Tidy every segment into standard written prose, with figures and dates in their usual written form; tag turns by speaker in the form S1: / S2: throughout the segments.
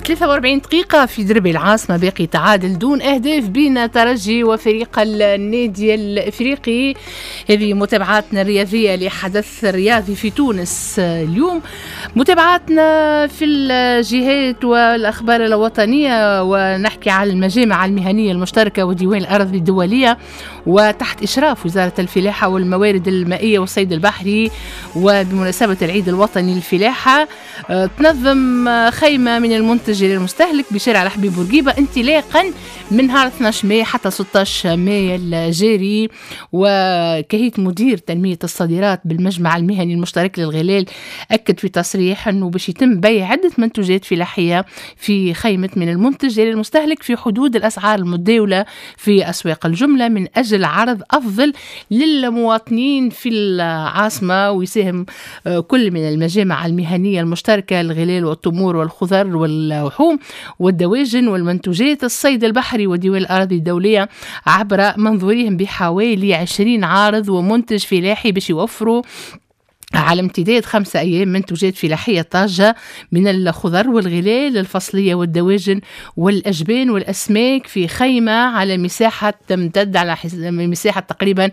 S1: 43 دقيقة في دربي العاصمة، باقي تعادل دون أهداف بين ترجي وفريق النادي الإفريقي. هذه متابعاتنا الرياضية لحدث رياضي في تونس اليوم. متابعاتنا في الجهات والأخبار الوطنية، ونحكي على المجامع المهنية المشتركة وديوان الأراضي الدولية وتحت إشراف وزارة الفلاحة والموارد المائية والصيد البحري. وبمناسبة العيد الوطني للفلاحة تنظم خيمة من المنتج للمستهلك بشارع الحبيب بورقيبة انطلاقا من نهار 12 ماي حتى 16 ماي الجاري. وكهية مدير تنمية الصادرات بالمجمع المهني المشترك للغلال أكد في تصريح أنه باش يتم بيع عدة منتوجات فلاحية في خيمة من المنتج للمستهلك في حدود الأسعار المتداولة في أسواق الجملة من أجل عرض أفضل للمواطنين في العاصمة. ويساهم كل من المجامع المهنية المشتركة الغلال والتمور والخضر واللحوم والدواجن والمنتوجات الصيد البحري وديوان الأراضي الدولية عبر منظورهم بحوالي 20 عارض ومنتج فلاحي باش يوفروا على امتداد 5 أيام منتوجات فلاحية طازجة من الخضر والغلال الفصلية والدواجن والأجبان والأسماك في خيمة على مساحة تمتد على مساحة تقريبا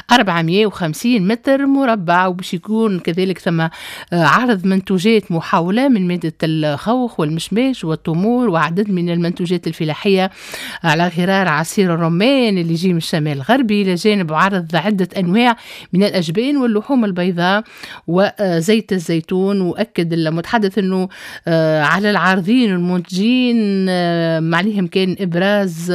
S1: 450 متر مربع. وباش يكون كذلك ثم عرض منتوجات محاولة من مادة الخوخ والمشماش والتمور وعدد من المنتوجات الفلاحية على غرار عصير الرمان اللي يجي من الشمال الغربي، إلى جانب عرض عدة أنواع من الأجبان واللحوم البيضاء وزيت الزيتون. وأكد المتحدث أنه على العارضين والمنتجين عليهم كان إبراز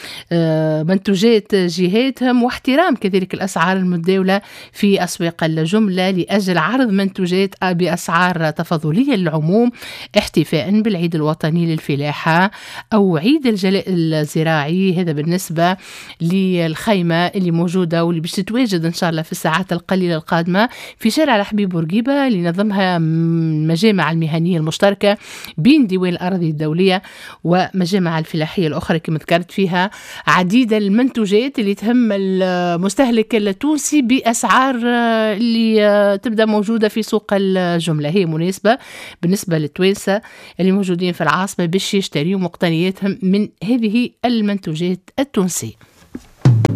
S1: منتوجات جهاتهم واحترام كذلك الأسعار المتداولة في أسواق الجملة لأجل عرض منتوجات بأسعار تفاضلية للعموم احتفاء بالعيد الوطني للفلاحة أو عيد الجلاء الزراعي. هذا بالنسبة للخيمة اللي موجودة واللي باش تتواجد إن شاء الله في الساعات القليلة القادمة في شارع الحبيب بورقيبة اللي نظمها المجامع المهنية المشتركة بين ديوان الأراضي الدولية ومجامع الفلاحية الأخرى كما ذكرت فيها عديد المنتوجات اللي تهم المستهلك التونسي بأسعار اللي تبدأ موجودة في سوق الجملة. هي مناسبة بالنسبة للتوانسة اللي موجودين في العاصمة باش يشتريوا مقتنياتهم من هذه المنتوجات التونسية.